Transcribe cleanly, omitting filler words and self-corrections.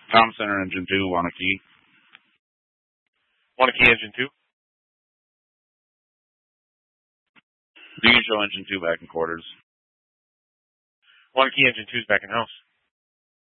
Comm Center Engine 2, want a key. Want a key Engine 2? You can show Engine 2 back in quarters. Want a key Engine 2's back in house.